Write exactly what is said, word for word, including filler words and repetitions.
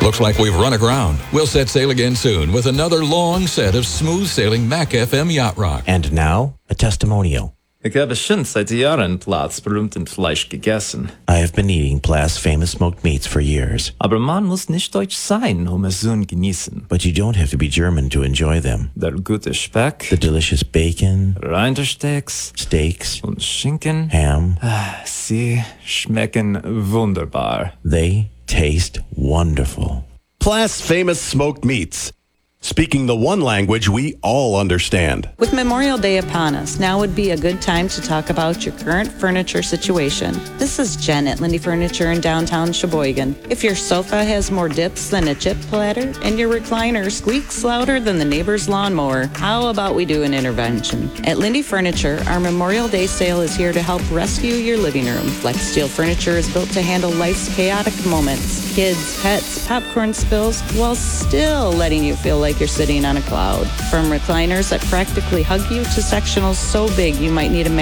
Looks like we've run aground. We'll set sail again soon with another long set of smooth-sailing Mac F M Yacht Rock. And now, a testimonial. Ich habe schon seit Jahren Platz berühmten Fleisch gegessen. I have been eating Plath's famous smoked meats for years. Aber man muss nicht deutsch sein, um es zu genießen. But you don't have to be German to enjoy them. Der gute Speck, The delicious bacon, Rindersteaks steaks, und Schinken, ham, sie schmecken wunderbar. they taste wonderful. Plath's famous smoked meats. Speaking the one language we all understand. With Memorial Day upon us, now would be a good time to talk about your current furniture situation. This is Jen at Lindy Furniture in downtown Sheboygan. If your sofa has more dips than a chip platter and your recliner squeaks louder than the neighbor's lawnmower, how about we do an intervention? At Lindy Furniture, our Memorial Day sale is here to help rescue your living room. Flex Steel furniture is built to handle life's chaotic moments. Kids, pets, popcorn spills, while still letting you feel like you're sitting on a cloud. From recliners that practically hug you to sectionals so big you might need a